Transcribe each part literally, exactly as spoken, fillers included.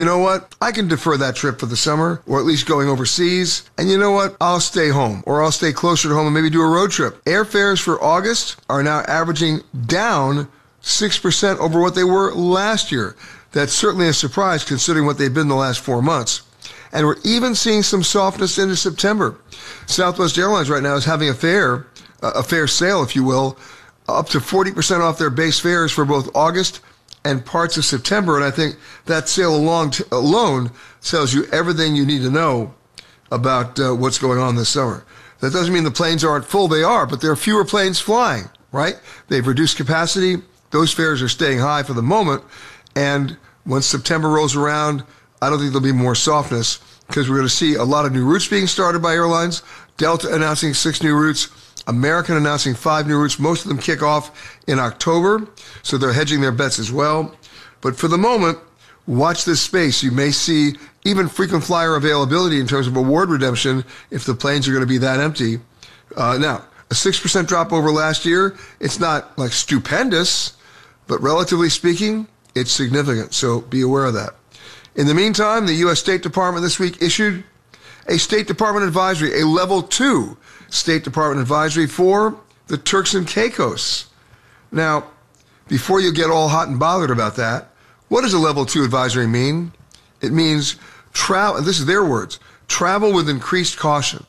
You know what? I can defer that trip for the summer, or at least going overseas. And you know what? I'll stay home, or I'll stay closer to home and maybe do a road trip. Airfares for August are now averaging down six percent over what they were last year. That's certainly a surprise considering what they've been the last four months. And we're even seeing some softness into September. Southwest Airlines right now is having a fare, a fare sale, if you will, up to forty percent off their base fares for both August and parts of September. And I think that sale alone, alone tells you everything you need to know about uh, what's going on this summer. That doesn't mean the planes aren't full. They are, but there are fewer planes flying, right? They've reduced capacity. Those fares are staying high for the moment. And once September rolls around, I don't think there'll be more softness because we're going to see a lot of new routes being started by airlines. Delta announcing six new routes. American announcing five new routes. Most of them kick off in October, so they're hedging their bets as well. But for the moment, watch this space. You may see even frequent flyer availability in terms of award redemption if the planes are going to be that empty. Uh, now, a six percent drop over last year, it's not like stupendous, but relatively speaking, it's significant. So be aware of that. In the meantime, the U S State Department this week issued a State Department advisory, a level two State Department advisory for the Turks and Caicos. Now, before you get all hot and bothered about that, what does a level two advisory mean? It means travel, this is their words, travel with increased caution.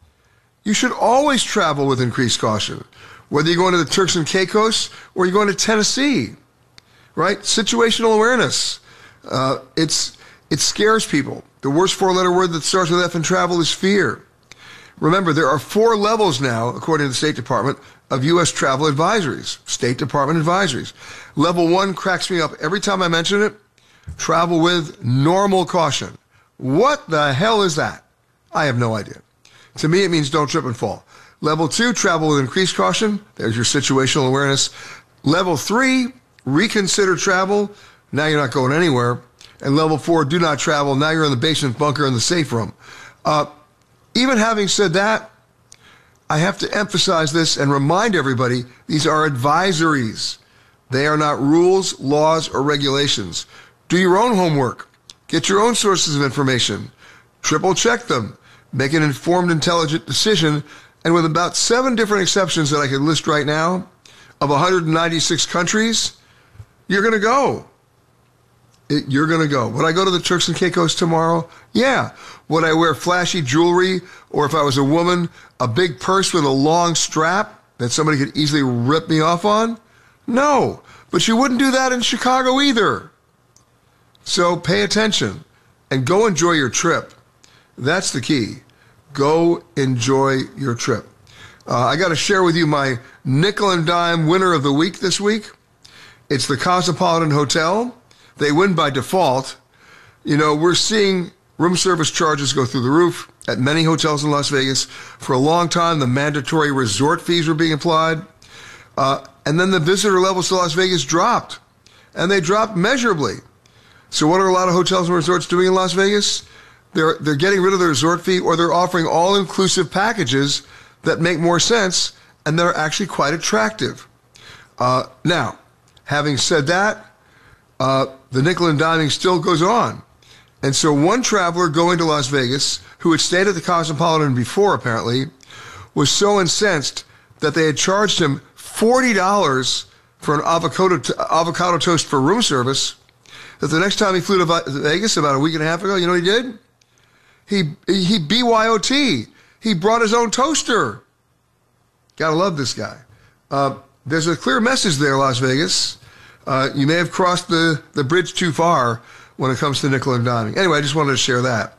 You should always travel with increased caution, whether you're going to the Turks and Caicos or you're going to Tennessee, right? Situational awareness. Uh, it's, it scares people. The worst four-letter word that starts with F in travel is fear. Remember, there are four levels now, according to the State Department, of U S travel advisories, State Department advisories. Level one cracks me up every time I mention it. Travel with normal caution. What the hell is that? I have no idea. To me, it means don't trip and fall. Level two, travel with increased caution. There's your situational awareness. Level three, reconsider travel. Now you're not going anywhere. And level four, do not travel. Now you're in the basement bunker in the safe room. Uh, even having said that, I have to emphasize this and remind everybody, these are advisories. They are not rules, laws, or regulations. Do your own homework. Get your own sources of information. Triple check them. Make an informed, intelligent decision. And with about seven different exceptions that I could list right now, of one hundred ninety-six countries, you're going to go. It, you're going to go. Would I go to the Turks and Caicos tomorrow? Yeah. Would I wear flashy jewelry, or if I was a woman, a big purse with a long strap that somebody could easily rip me off on? No. But you wouldn't do that in Chicago either. So pay attention and go enjoy your trip. That's the key. Go enjoy your trip. Uh, I got to share with you my nickel and dime winner of the week this week. It's the Cosmopolitan Hotel. They win by default. You know, we're seeing room service charges go through the roof at many hotels in Las Vegas. For a long time, the mandatory resort fees were being applied. Uh, and then the visitor levels to Las Vegas dropped. And they dropped measurably. So what are a lot of hotels and resorts doing in Las Vegas? They're, they're getting rid of the resort fee, or they're offering all-inclusive packages that make more sense and that are actually quite attractive. Uh, now, having said that, uh, the nickel and diming still goes on. And so one traveler going to Las Vegas, who had stayed at the Cosmopolitan before apparently, was so incensed that they had charged him forty dollars for an avocado, t- avocado toast for room service, that the next time he flew to Vegas about a week and a half ago, you know what he did? He, he B Y O T. He brought his own toaster. Gotta love this guy. Uh, there's a clear message there, Las Vegas. Uh, you may have crossed the, the bridge too far when it comes to nickel and diming. Anyway, I just wanted to share that.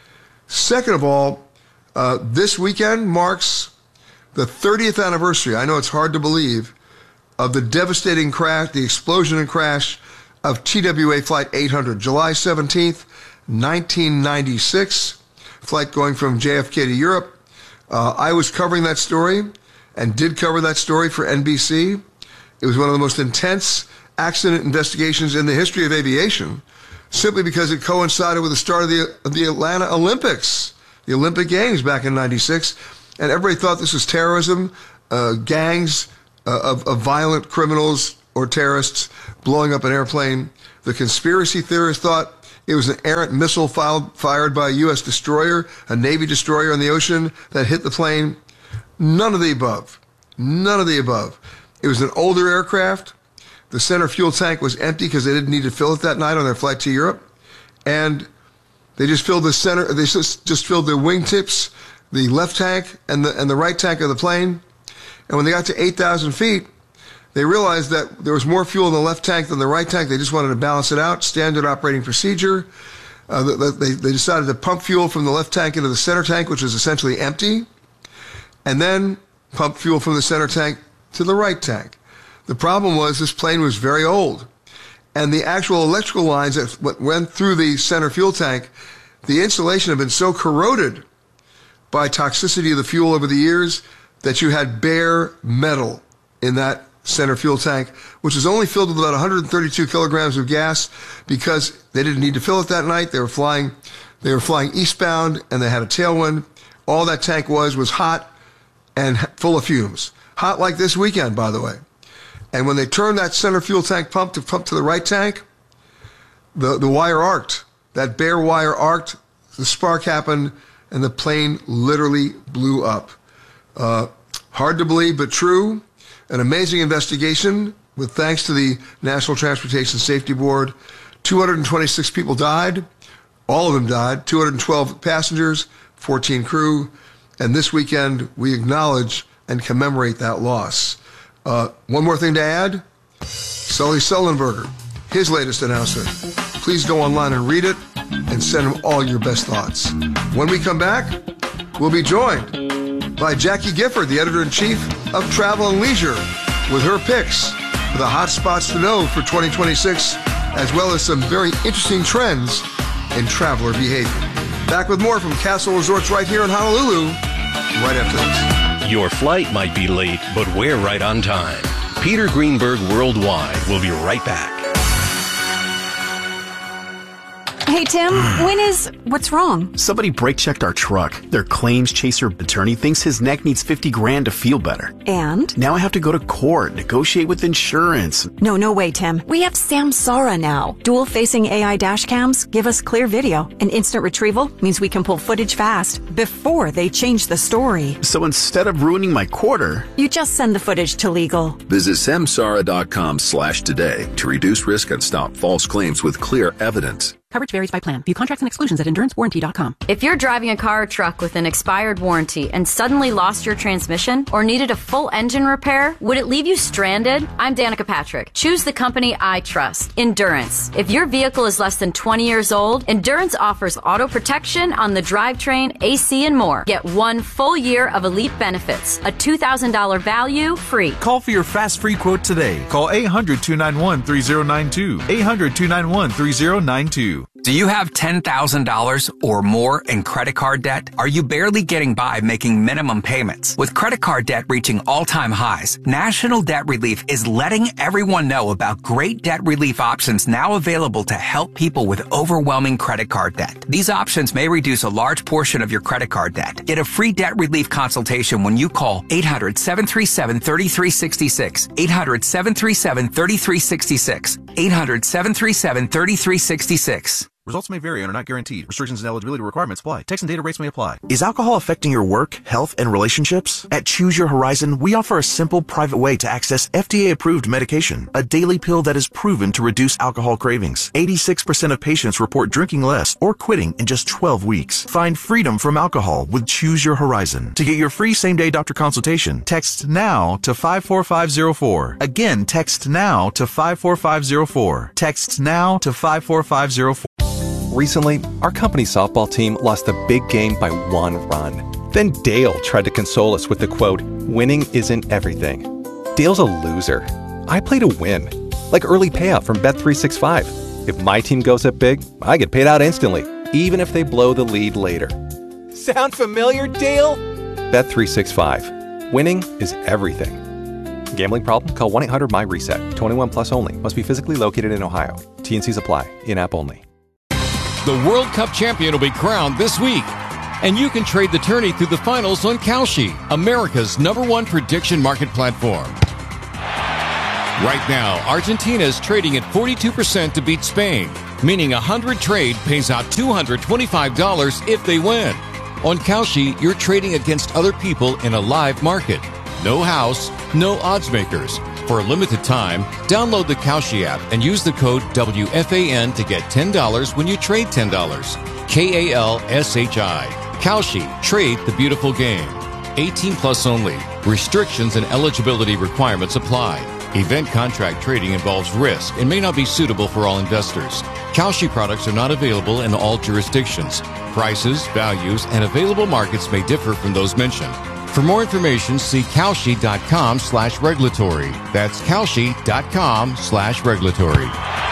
Second of all, uh, this weekend marks the thirtieth anniversary, I know it's hard to believe, of the devastating crash, the explosion and crash of T W A Flight eight hundred, July seventeenth, nineteen ninety-six, flight going from J F K to Europe. Uh, I was covering that story and did cover that story for N B C. It was one of the most intense accident investigations in the history of aviation, simply because it coincided with the start of the, of the Atlanta Olympics, the Olympic Games back in ninety-six, and everybody thought this was terrorism, uh, gangs uh, of, of violent criminals or terrorists blowing up an airplane. The conspiracy theorists thought It was an errant missile fired by a U S destroyer, a Navy destroyer in the ocean that hit the plane. None of the above. None of the above. It was an older aircraft. The center fuel tank was empty because they didn't need to fill it that night on their flight to Europe. And they just filled the center, they just, just filled the wingtips, the left tank and the, and the right tank of the plane. And when they got to eight thousand feet, they realized that there was more fuel in the left tank than the right tank. They just wanted to balance it out. Standard operating procedure. Uh, they, they decided to pump fuel from the left tank into the center tank, which was essentially empty, and then pump fuel from the center tank to the right tank. The problem was this plane was very old, and the actual electrical lines that went through the center fuel tank, the insulation had been so corroded by toxicity of the fuel over the years that you had bare metal in that center fuel tank, which was only filled with about one hundred thirty-two kilograms of gas because they didn't need to fill it that night. They were flying, they were flying eastbound, and they had a tailwind. All that tank was was hot and full of fumes. Hot like this weekend, by the way. And when they turned that center fuel tank pump to pump to the right tank, the, the wire arced. That bare wire arced, the spark happened, and the plane literally blew up. Uh, hard to believe, but true. An amazing investigation with thanks to the National Transportation Safety Board. two hundred twenty-six people died. All of them died. two hundred twelve passengers, fourteen crew. And this weekend, we acknowledge and commemorate that loss. Uh, one more thing to add. Sully Sullenberger, his latest announcement. Please go online and read it and send him all your best thoughts. When we come back, we'll be joined by Jackie Gifford, the editor-in-chief of Travel and Leisure, with her picks for the hot spots to know for twenty twenty-six, as well as some very interesting trends in traveler behavior. Back with more from Castle Resorts right here in Honolulu, right after this. Your flight might be late, but we're right on time. Peter Greenberg Worldwide will be right back. Hey, Tim, when is... What's wrong? Somebody brake-checked our truck. Their claims chaser attorney thinks his neck needs fifty grand to feel better. And? Now I have to go to court, negotiate with insurance. No, no way, Tim. We have Samsara now. Dual-facing A I dash cams give us clear video, and instant retrieval means we can pull footage fast before they change the story. So instead of ruining my quarter... You just send the footage to legal. Visit samsara.com slash today to reduce risk and stop false claims with clear evidence. Coverage varies by plan. View contracts and exclusions at endurance warranty dot com. If you're driving a car or truck with an expired warranty and suddenly lost your transmission or needed a full engine repair, would it leave you stranded? I'm Danica Patrick. Choose the company I trust, Endurance. If your vehicle is less than twenty years old, Endurance offers auto protection on the drivetrain, A C, and more. Get one full year of elite benefits, a two thousand dollars value free. Call for your fast free quote today. Call eight hundred, two nine one, three zero nine two. eight hundred, two nine one, three zero nine two. Do you have ten thousand dollars or more in credit card debt? Are you barely getting by making minimum payments? With credit card debt reaching all-time highs, National Debt Relief is letting everyone know about great debt relief options now available to help people with overwhelming credit card debt. These options may reduce a large portion of your credit card debt. Get a free debt relief consultation when you call eight hundred, seven three seven, three three six six, eight hundred, seven three seven, three three six six, eight hundred, seven three seven, three three six six. Results may vary and are not guaranteed. Restrictions and eligibility requirements apply. Text and data rates may apply. Is alcohol affecting your work, health, and relationships? At Choose Your Horizon, we offer a simple, private way to access F D A-approved medication, a daily pill that is proven to reduce alcohol cravings. eighty-six percent of patients report drinking less or quitting in just twelve weeks. Find freedom from alcohol with Choose Your Horizon. To get your free same-day doctor consultation, text NOW to five four five zero four. Again, text NOW to five four five zero four. Text NOW to five four five zero four. Recently, our company softball team lost a big game by one run. Then Dale tried to console us with the quote, "Winning isn't everything." Dale's a loser. I play to win, like early payout from Bet three sixty-five. If my team goes up big, I get paid out instantly, even if they blow the lead later. Sound familiar, Dale? Bet three sixty-five. Winning is everything. Gambling problem? Call one eight hundred M Y reset. twenty-one plus only. Must be physically located in Ohio. T and Cs apply. In-app only. The World Cup champion will be crowned this week. And you can trade the tourney through the finals on Kalshi, America's number one prediction market platform. Right now, Argentina is trading at forty-two percent to beat Spain, meaning a hundred trade pays out two hundred twenty-five dollars if they win. On Kalshi, you're trading against other people in a live market. No house, no odds makers. For a limited time, download the Kalshi app and use the code W F A N to get ten dollars when you trade ten dollars. K A L S H I. Kalshi. Trade the beautiful game. eighteen plus only. Restrictions and eligibility requirements apply. Event contract trading involves risk and may not be suitable for all investors. Kalshi products are not available in all jurisdictions. Prices, values, and available markets may differ from those mentioned. For more information, see Kalshi dot com slash regulatory. That's Kalshi dot com slash regulatory.